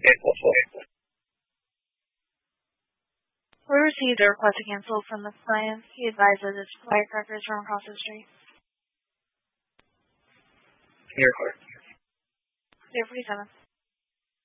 We received a request to cancel from the client. He advised that it's firecrackers from across the street. Here, 047.